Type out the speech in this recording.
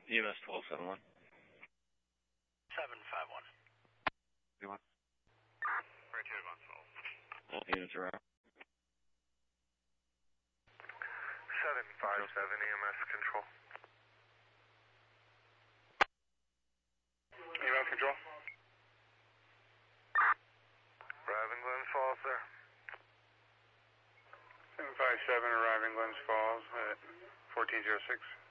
EMS 1271. 751. You want? Right here, Advance 12. All units are out. 757 EMS control. EMS control. Arriving Glens Falls, sir. 757 arriving Glens Falls at 1406.